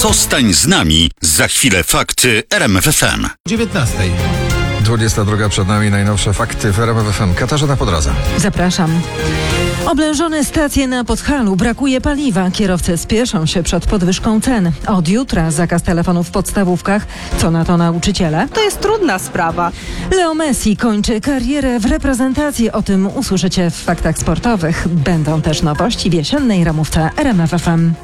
Zostań z nami. Za chwilę fakty RMF FM. 19. 22 przed nami, najnowsze fakty w RMF FM. Katarzyna Podroza. Zapraszam. Oblężone stacje na Podhalu, brakuje paliwa. Kierowcy spieszą się przed podwyżką cen. Od jutra zakaz telefonów w podstawówkach. Co na to nauczyciele? To jest trudna sprawa. Leo Messi kończy karierę w reprezentacji. O tym usłyszycie w faktach sportowych. Będą też nowości w jesiennej ramówce RMF FM.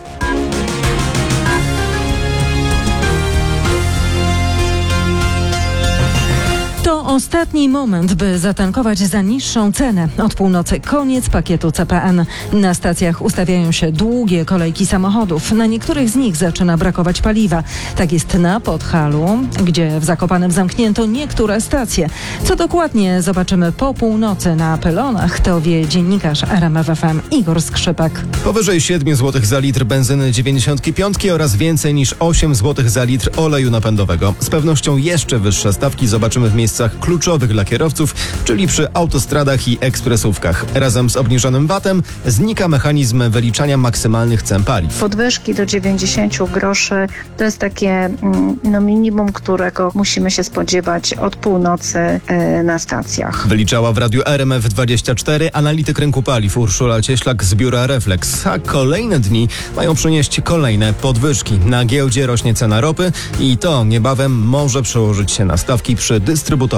To ostatni moment, by zatankować za niższą cenę. Od północy koniec pakietu CPN. Na stacjach ustawiają się długie kolejki samochodów. Na niektórych z nich zaczyna brakować paliwa. Tak jest na Podhalu, gdzie w Zakopanem zamknięto niektóre stacje. Co dokładnie zobaczymy po północy na pylonach, to wie dziennikarz RMF FM Igor Skrzypek. Powyżej 7 zł za litr benzyny 95 oraz więcej niż 8 zł za litr oleju napędowego. Z pewnością jeszcze wyższe stawki zobaczymy w miejscach kluczowych dla kierowców, czyli przy autostradach i ekspresówkach. Razem z obniżonym VAT-em znika mechanizm wyliczania maksymalnych cen paliw. Podwyżki do 90 groszy to jest takie minimum, którego musimy się spodziewać od północy na stacjach. Wyliczała w radiu RMF24 analityk rynku paliw Urszula Cieślak z biura Reflex. A kolejne dni mają przynieść kolejne podwyżki. Na giełdzie rośnie cena ropy i to niebawem może przełożyć się na stawki przy dystrybutorach.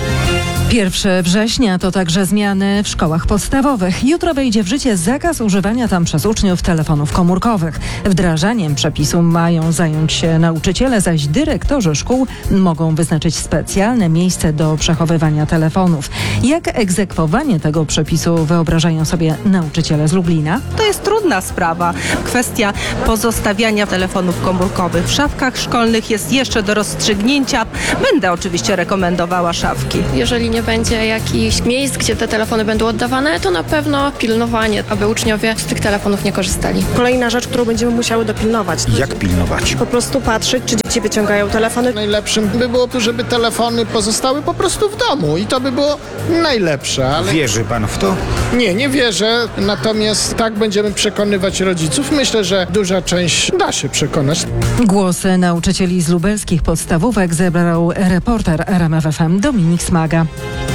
1 września to także zmiany w szkołach podstawowych. Jutro wejdzie w życie zakaz używania tam przez uczniów telefonów komórkowych. Wdrażaniem przepisu mają zająć się nauczyciele, zaś dyrektorzy szkół mogą wyznaczyć specjalne miejsce do przechowywania telefonów. Jak egzekwowanie tego przepisu wyobrażają sobie nauczyciele z Lublina? To jest trudna sprawa. Kwestia pozostawiania telefonów komórkowych w szafkach szkolnych jest jeszcze do rozstrzygnięcia. Będę oczywiście rekomendowała szafki. Jeżeli nie będzie jakichś miejsc, gdzie te telefony będą oddawane, to na pewno pilnowanie, aby uczniowie z tych telefonów nie korzystali. Kolejna rzecz, którą będziemy musiały dopilnować. Jak pilnować? Po prostu patrzeć, czy dzieci wyciągają telefony. Najlepszym by było, żeby telefony pozostały po prostu w domu i to by było najlepsze. Ale... Wierzy pan w to? Nie wierzę, natomiast tak będziemy przekonywać rodziców. Myślę, że duża część da się przekonać. Głosy nauczycieli z lubelskich podstawówek zebrał reporter RMF FM Dominik Smaga.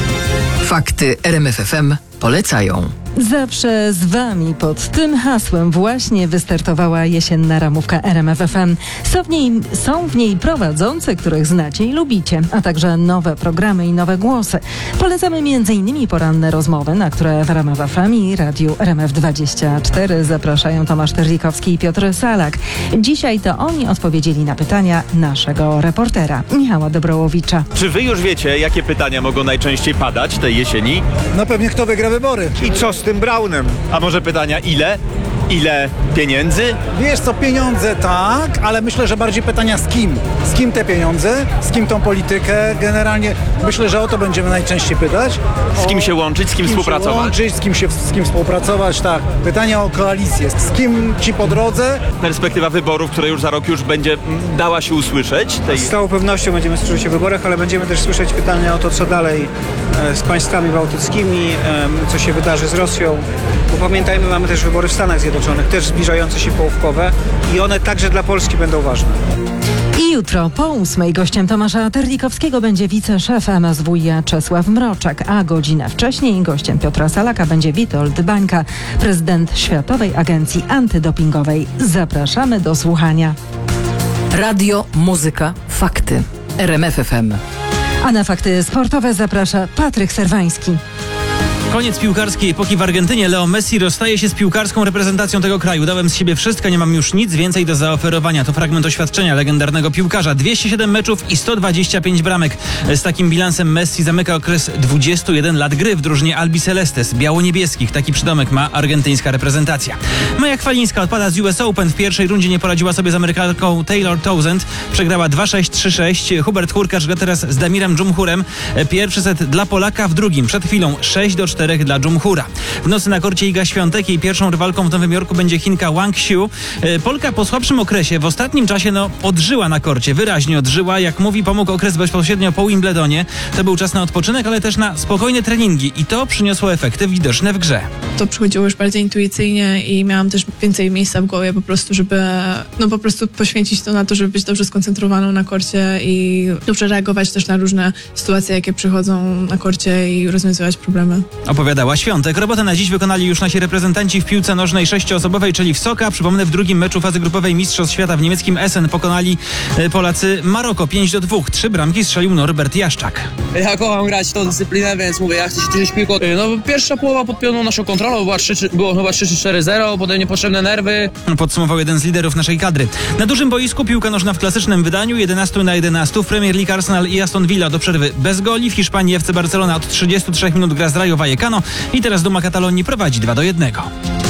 Fakty RMF FM polecają. Zawsze z Wami pod tym hasłem właśnie wystartowała jesienna ramówka RMF FM. Są w niej prowadzący, których znacie i lubicie, a także nowe programy i nowe głosy. Polecamy m.in. poranne rozmowy, na które w RMF FM i radiu RMF24 zapraszają Tomasz Terlikowski i Piotr Salak. Dzisiaj to oni odpowiedzieli na pytania naszego reportera Michała Dobrołowicza. Czy wy już wiecie, jakie pytania mogą najczęściej padać tej jesieni? No pewnie kto wygra wybory. I co z tym Braunem? A może pytania ile? Ile pieniędzy? Wiesz co, pieniądze tak, ale myślę, że bardziej pytania z kim? Z kim te pieniądze? Z kim tą politykę? Generalnie myślę, że o to będziemy najczęściej pytać. Z kim się łączyć, z kim współpracować? Z kim współpracować, tak. Pytania o koalicję. Z kim ci po drodze? Perspektywa wyborów, które już za rok już będzie dała się usłyszeć? Z całą pewnością będziemy słyszeć o wyborach, ale będziemy też słyszeć pytania o to, co dalej z państwami bałtyckimi, co się wydarzy z Rosją. Bo pamiętajmy, mamy też wybory w Stanach Zjednoczonych, też zbliżające się połówkowe i one także dla Polski będą ważne. I jutro po 8 gościem Tomasza Terlikowskiego będzie wiceszef MSWiA Czesław Mroczek, a godzinę wcześniej gościem Piotra Salaka będzie Witold Bańka, prezydent Światowej Agencji Antydopingowej. Zapraszamy do słuchania. Radio, muzyka, fakty. RMF FM. A na fakty sportowe zaprasza Patryk Serwański. Koniec piłkarskiej epoki w Argentynie. Leo Messi rozstaje się z piłkarską reprezentacją tego kraju. Dałem z siebie wszystko, nie mam już nic więcej do zaoferowania. To fragment oświadczenia legendarnego piłkarza. 207 meczów i 125 bramek. Z takim bilansem Messi zamyka okres 21 lat gry w drużynie Albicelestes, biało-niebieskich. Taki przydomek ma argentyńska reprezentacja. Maja Chwalińska odpada z US Open. W pierwszej rundzie nie poradziła sobie z Amerykanką Taylor Townsend. Przegrała 2-6, 3-6. Hubert Hurkacz gra teraz z Damirem Dżumhurem. Pierwszy set dla Polaka, w drugim przed chwilą 6-4 4 dla Dżumhura. W nocy na korcie Iga Świątek. Jej pierwszą rywalką w Nowym Jorku będzie Chinka Wang Xiu. Polka po słabszym okresie w ostatnim czasie odżyła na korcie. Wyraźnie odżyła. Jak mówi, pomógł okres bezpośrednio po Wimbledonie. To był czas na odpoczynek, ale też na spokojne treningi i to przyniosło efekty widoczne w grze. To przychodziło już bardziej intuicyjnie i miałam też więcej miejsca w głowie po prostu, żeby po prostu poświęcić to na to, żeby być dobrze skoncentrowaną na korcie i dobrze reagować też na różne sytuacje, jakie przychodzą na korcie i rozwiązywać problemy. Opowiadała Świątek. Robotę na dziś wykonali już nasi reprezentanci w piłce nożnej 6-osobowej, czyli w Soka. Przypomnę, w drugim meczu fazy grupowej Mistrzostw Świata w niemieckim Essen pokonali Polacy Maroko 5-2. 3 bramki strzelił Norbert Jaszczak. Ja kocham grać tą dyscyplinę, więc mówię, ja chcę się cieszyć piłką. Pierwsza połowa pod pełną naszą kontrolą, było chyba 3-4-0, potem niepotrzebne nerwy. Podsumował jeden z liderów naszej kadry. Na dużym boisku piłka nożna w klasycznym wydaniu 11-11. W Premier League Arsenal i Aston Villa do przerwy bez goli. W Hiszpanii FC Barcelona od 33 minut gra z Rayo Vallecano i teraz Duma Katalonii prowadzi 2-1.